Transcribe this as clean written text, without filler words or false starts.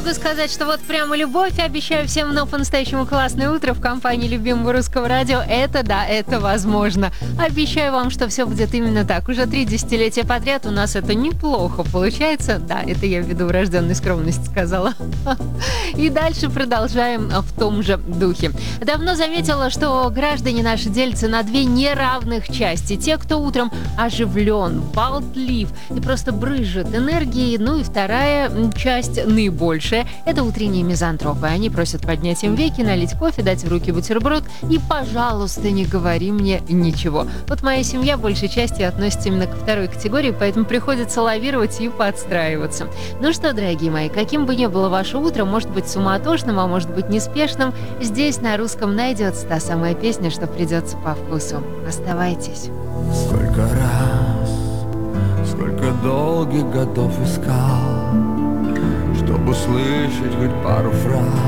могу сказать, что вот прямо любовь. Обещаю всем вновь по-настоящему классное утро в компании любимого русского радио. Это да, это возможно. Обещаю вам, что все будет именно так. Уже 3 десятилетия подряд у нас это неплохо получается. Да, это я ввиду врожденной скромности сказала. И дальше продолжаем в том же духе. Давно заметила, что граждане наши делятся на 2 неравных части. Те, кто утром оживлен, болтлив и просто брызжет энергией. Ну и вторая часть, наибольшая, это утренние мизантропы. Они просят поднять им веки, налить кофе, дать в руки бутерброд и, пожалуйста, не говори мне ничего. Вот моя семья большей частью относится именно ко второй категории, поэтому приходится лавировать и подстраиваться. Ну что, дорогие мои, каким бы ни было ваше утро, может быть суматошным, а может быть неспешным, здесь на русском найдется та самая песня, что придется по вкусу. Оставайтесь. Сколько раз, сколько долгих годов искал, чтобы услышать хоть пару фраз